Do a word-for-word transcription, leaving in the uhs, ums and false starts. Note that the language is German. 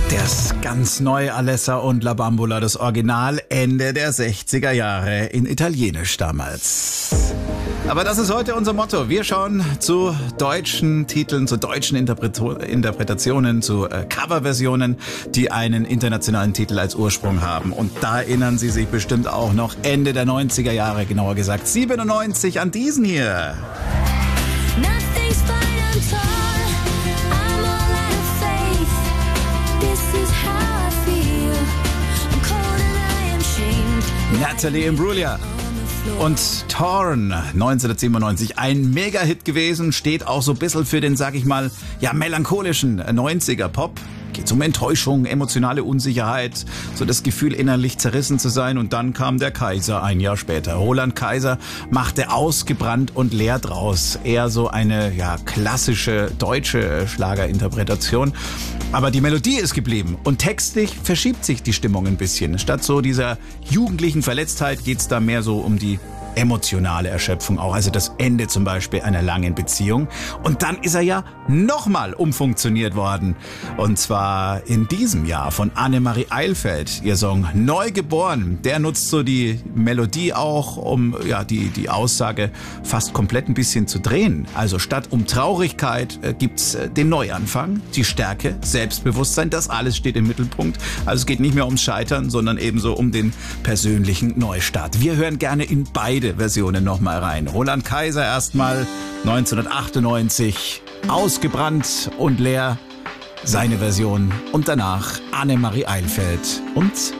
Das ganz neu Alessa und La Bambola, das Original Ende der sechziger Jahre in Italienisch damals. Aber das ist heute unser Motto. Wir schauen zu deutschen Titeln, zu deutschen Interpreto- Interpretationen, zu äh, Coverversionen, die einen internationalen Titel als Ursprung haben. Und da erinnern Sie sich bestimmt auch noch Ende der neunziger Jahre, genauer gesagt siebenundneunzig, an diesen hier. Nothing's fine, I'm torn. I'm all out of faith. This is how I feel. I'm cold and I am shamed. Natalie Imbruglia und Torn, neunzehnhundertsiebenundneunzig, ein Mega-Hit gewesen, steht auch so ein bisschen für den, sag ich mal, ja, melancholischen neunziger-Pop. Geht um Enttäuschung, emotionale Unsicherheit, so das Gefühl, innerlich zerrissen zu sein. Und dann kam der Kaiser ein Jahr später. Roland Kaiser machte Ausgebrannt und leer draus. Eher so eine ja klassische deutsche Schlagerinterpretation. Aber die Melodie ist geblieben und textlich verschiebt sich die Stimmung ein bisschen. Statt so dieser jugendlichen Verletztheit geht's da mehr so um die emotionale Erschöpfung auch, also das Ende zum Beispiel einer langen Beziehung. Und dann ist er ja nochmal umfunktioniert worden. Und zwar in diesem Jahr von Annemarie Eilfeld. Ihr Song Neugeboren, der nutzt so die Melodie auch, um ja die die Aussage fast komplett ein bisschen zu drehen. Also statt um Traurigkeit äh, gibt's äh, den Neuanfang, die Stärke, Selbstbewusstsein, das alles steht im Mittelpunkt. Also es geht nicht mehr ums Scheitern, sondern ebenso um den persönlichen Neustart. Wir hören gerne in beide Versionen nochmal rein. Roland Kaiser erstmal neunzehnhundertachtundneunzig, Ausgebrannt und leer, seine Version. Und danach Annemarie Eilfeld und